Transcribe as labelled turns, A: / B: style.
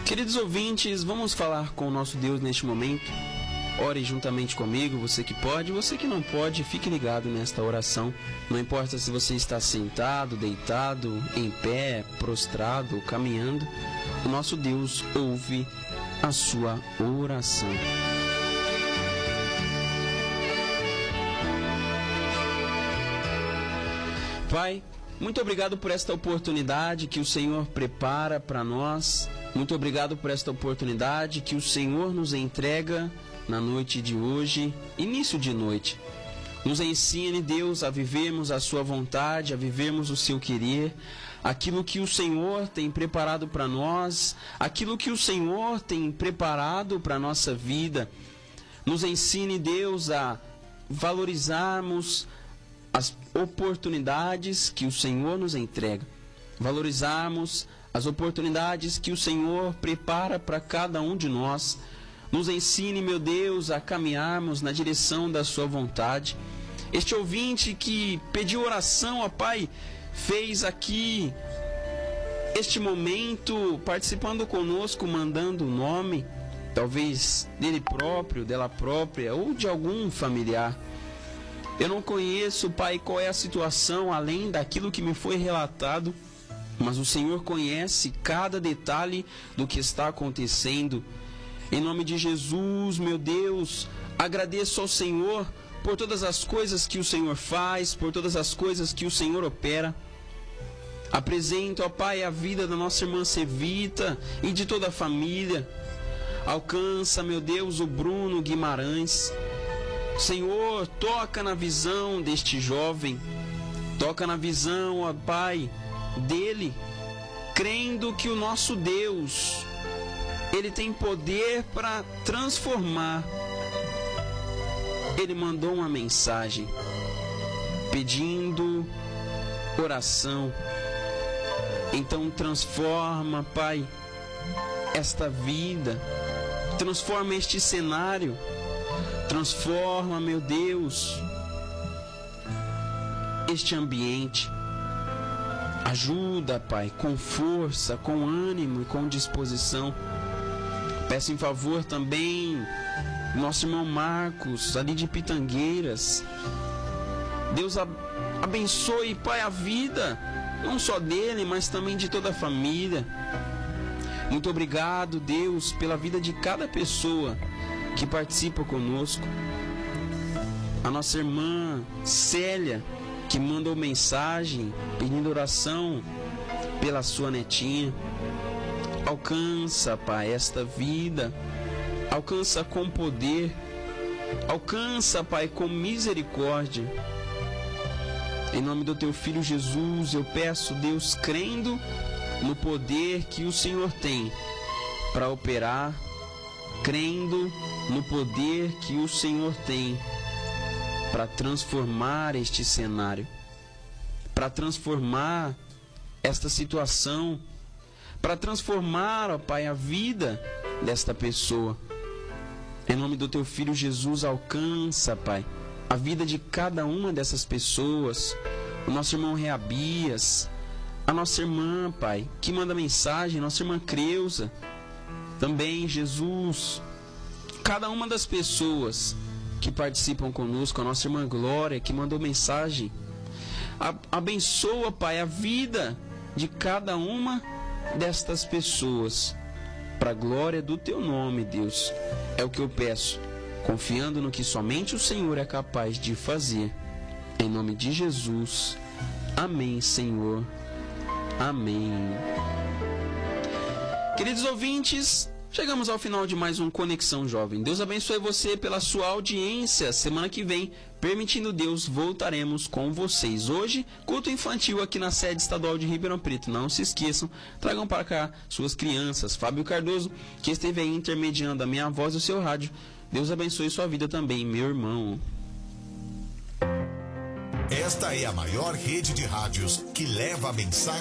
A: Queridos ouvintes, vamos falar com o nosso Deus neste momento. Ore juntamente comigo, você que pode, você que não pode, fique ligado nesta oração. Não importa se você está sentado, deitado, em pé, prostrado, caminhando, o nosso Deus ouve a sua oração. Pai, muito obrigado por esta oportunidade que o Senhor prepara para nós. Muito obrigado por esta oportunidade que o Senhor nos entrega na noite de hoje, início de noite. Nos ensine, Deus, a vivermos a sua vontade, a vivermos o seu querer, aquilo que o Senhor tem preparado para nós, aquilo que o Senhor tem preparado para a nossa vida. Nos ensine, Deus, a valorizarmos as oportunidades que o Senhor nos entrega, valorizarmos as oportunidades que o Senhor prepara para cada um de nós. Nos ensine, meu Deus, a caminharmos na direção da sua vontade. Este ouvinte que pediu oração, ó Pai, fez aqui este momento participando conosco, mandando o nome, talvez dele próprio, dela própria ou de algum familiar. Eu não conheço, Pai, qual é a situação além daquilo que me foi relatado, mas o Senhor conhece cada detalhe do que está acontecendo. Em nome de Jesus, meu Deus, agradeço ao Senhor por todas as coisas que o Senhor faz, por todas as coisas que o Senhor opera. Apresento, ó Pai, a vida da nossa irmã Sevita e de toda a família. Alcança, meu Deus, o Bruno Guimarães. Senhor, toca na visão deste jovem, toca na visão, ó Pai, dele, crendo que o nosso Deus, Ele tem poder para transformar. Ele mandou uma mensagem pedindo oração. Então transforma, Pai, esta vida, transforma este cenário. Transforma, meu Deus, este ambiente. Ajuda, Pai, com força, com ânimo e com disposição. Peço em favor também nosso irmão Marcos, ali de Pitangueiras. Deus abençoe, Pai, a vida, não só dele, mas também de toda a família. Muito obrigado, Deus, pela vida de cada pessoa que participa conosco. A nossa irmã Célia, que mandou mensagem pedindo oração pela sua netinha. Alcança, Pai, esta vida. Alcança com poder. Alcança, Pai, com misericórdia. Em nome do Teu Filho Jesus, eu peço, Deus, crendo no poder que o Senhor tem para operar, crendo no poder que o Senhor tem para transformar este cenário, para transformar esta situação, para transformar, ó Pai, a vida desta pessoa. Em nome do Teu Filho Jesus, alcança, Pai, a vida de cada uma dessas pessoas. O nosso irmão Reabias, a nossa irmã, Pai, que manda mensagem, nossa irmã Creuza, também, Jesus, cada uma das pessoas que participam conosco, a nossa irmã Glória, que mandou mensagem. Abençoa, Pai, a vida de cada uma destas pessoas, para a glória do Teu nome, Deus. É o que eu peço, confiando no que somente o Senhor é capaz de fazer. Em nome de Jesus. Amém, Senhor. Amém. Queridos ouvintes, chegamos ao final de mais um Conexão Jovem. Deus abençoe você pela sua audiência. Semana que vem, permitindo Deus, voltaremos com vocês. Hoje, culto infantil aqui na sede estadual de Ribeirão Preto. Não se esqueçam, tragam para cá suas crianças. Fábio Cardoso, que esteve aí intermediando a minha voz e o seu rádio. Deus abençoe sua vida também, meu irmão.
B: Esta é a maior rede de rádios que leva a mensagem